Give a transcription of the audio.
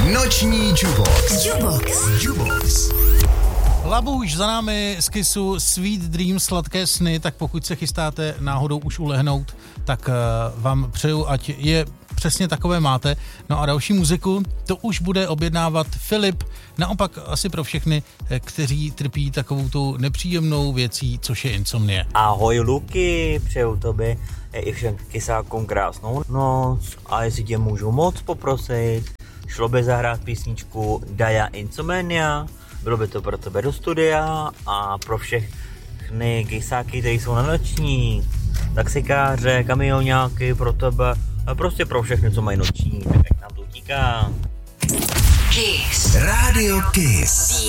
Noční Jubox. Labu už za námi z Kissu Sweet Dreams, sladké sny, tak pokud se chystáte náhodou už ulehnout, tak vám přeju, ať je přesně takové máte. No a další muziku, to už bude objednávat Filip, naopak asi pro všechny, kteří trpí takovou tou nepříjemnou věcí, což je insomnie. Ahoj Luky, přeju tobě i všem kysákům krásnou noc a jestli tě můžu moc poprosit, šlo by zahrát písničku Daja Insomnia, bylo by to pro tebe do studia a pro všechny kysáky, kteří jsou na noční, taxikáře, kamioňáky, pro tebe, a prostě pro všechny, co mají noční, tak jak nám to utíká. Kiss. Rádio Kiss.